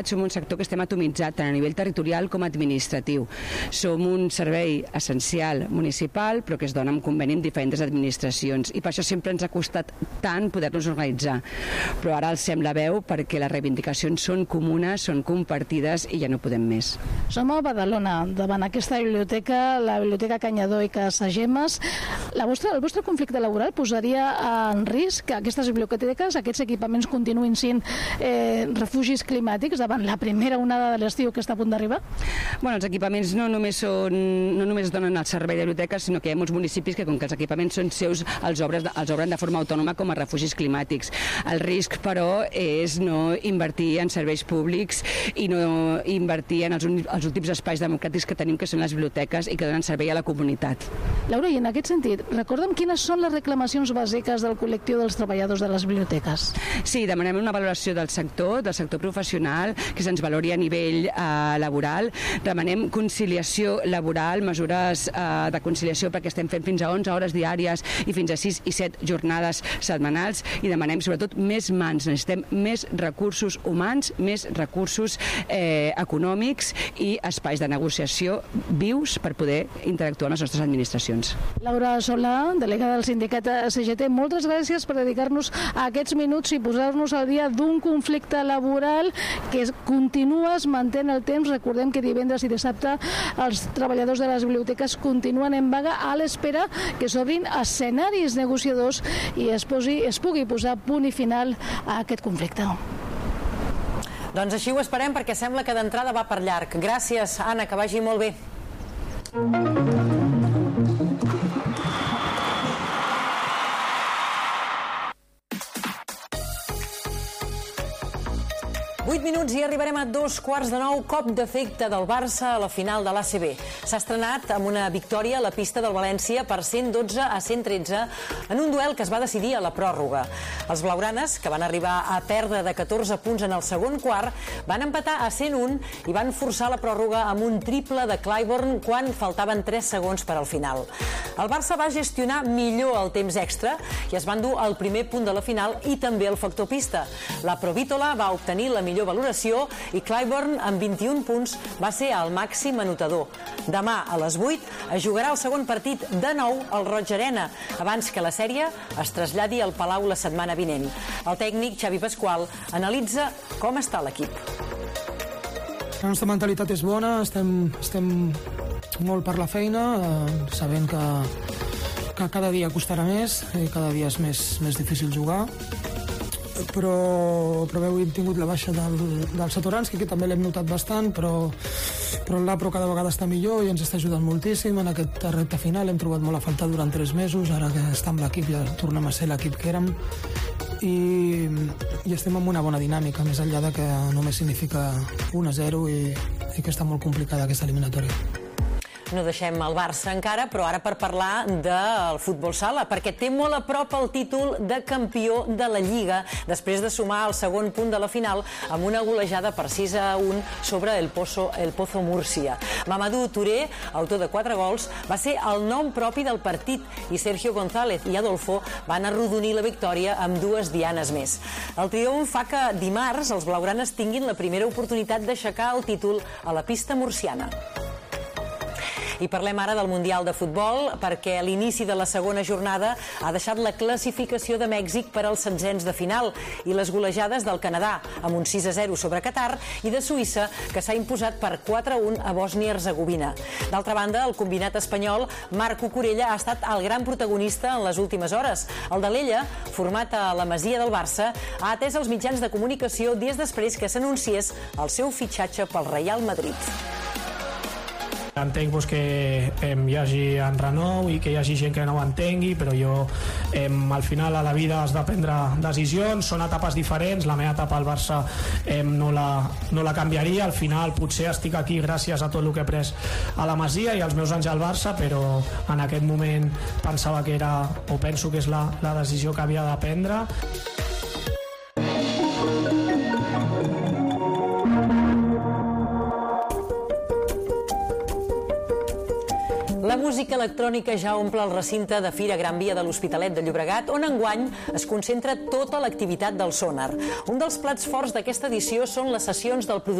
som un sector que estem atomitzat tant a nivell territorial com administratiu. Som un servei essencial municipal, però que es dona en conveni amb diferents administracions, i per això sempre ens ha costat tant poder-nos organitzar. Però ara alcem la veu perquè les reivindicacions són comunes, són compartides i ja no podem més. Som a Badalona, davant aquesta biblioteca, la Biblioteca Canyadó i Casa Gemmes. El vostre conflicte laboral posaria en risc que aquestes biblioteques, aquests equipaments continuïn sent refugis climàtics davant la primera onada de l'estiu que està a punt d'arribar? Bueno, els equipaments no només donen el servei de biblioteques, sinó que hi ha molts municipis que, com que els equipaments són seus, els obren de forma autònoma com a refugis climàtics. El risc, però, és no invertir en serveis públics i no invertir en els últims espais democràtics que tenim, que són les biblioteques i que donen servei a la comunitat. Laura, i en aquest sentit, recorda'm quines són les reclamacions bàsiques del col·lectiu dels treballadors de les biblioteques. Sí, demanem una valoració del sector professional, que se'ns valori a nivell laboral. Demanem conciliació laboral, mesures de conciliació, perquè estem fent fins a 11 hores diàries i fins a 6 i 7 jornades setmanals, i demanem sobretot més mans. Necessitem més recursos humans, més recursos econòmics i espais de negociació vius per poder interactuar amb les nostres administracions. Laura Solà, delegada del sindicat CGT, moltes gràcies per dedicar-nos a aquests minuts i posar-nos al dia d'un conflicte laboral que continua, es manté en el temps. Recordem que divendres i dissabte els treballadors de les biblioteques continuen en vaga a l'espera que s'obrin escenaris negociadors i es pugui posar punt i final a aquest conflicte. Doncs així ho esperem, perquè sembla que d'entrada va per llarg. Gràcies, Anna, que vagi molt bé. 8 minuts i arribarem a 8:45, cop d'efecte del Barça a la final de l'ACB. S'ha estrenat amb una victòria a la pista del València per 112-113 en un duel que es va decidir a la pròrroga. Els blaugranes, que van arribar a perdre de 14 punts en el segon quart, van empatar a 101 i van forçar la pròrroga amb un triple de Clyburn quan faltaven 3 segons per al final. El Barça va gestionar millor el temps extra i es van dur el primer punt de la final i també el factor pista. La Provítola va obtenir la millor valoració i Clyburn, amb 21 punts, va ser el màxim anotador. Demà, a les 8, es jugarà el segon partit de nou al Roig Arena, abans que la sèrie es traslladi al Palau la setmana vinent. El tècnic, Xavi Pasqual, analitza com està l'equip. La nostra mentalitat és bona, estem molt per la feina, sabent que cada dia costarà més i cada dia és més difícil jugar, però avui hem tingut la baixa del Satoranski, que també l'hem notat bastant, però el Lapro cada vegada està millor i ens està ajudant moltíssim en aquest repte final. Hem trobat molt a faltar durant 3 mesos, ara que està amb l'equip ja tornem a ser l'equip que érem i estem en una bona dinàmica, més enllà de que només significa 1-0 i que està molt complicada aquesta eliminatòria. No deixem el Barça encara, però ara per parlar del futbol sala, perquè té molt a prop el títol de campió de la Lliga, després de sumar el segon punt de la final amb una golejada per 6-1 sobre el Pozo Múrcia. Mamadou Touré, autor de 4 gols, va ser el nom propi del partit i Sergio González i Adolfo van arrodonir la victòria amb 2 dianes més. El triomf fa que dimarts els blaugranes tinguin la primera oportunitat d'aixecar el títol a la pista murciana. I parlem ara del Mundial de Futbol, perquè l'inici de la segona jornada ha deixat la classificació de Mèxic per als setzents de final i les golejades del Canadà, amb un 6-0 sobre Qatar, i de Suïssa, que s'ha imposat per 4-1 a Bòsnia-Hercegovina. D'altra banda, el combinat espanyol Marc Cucurella ha estat el gran protagonista en les últimes hores. El d'Alella, format a la Masia del Barça, ha atès els mitjans de comunicació dies després que s'anunciés el seu fitxatge pel Real Madrid. Entenc que hi hagi enrenou i que hi hagi gent que no ho entengui, però jo al final a la vida has de prendre decisions, són etapes diferents. La meva etapa al Barça no la canviaria. Al final potser estic aquí gràcies a tot el que he pres a la Masia i als meus anys al Barça, però en aquest moment pensava que era, o penso que és la decisió que havia de prendre. La música electrònica ja omple el recinte de Fira Gran Via de l'Hospitalet de Llobregat, on enguany es concentra tota l'activitat del Sonar. Un dels plats forts d'aquesta edició són les sessions del productor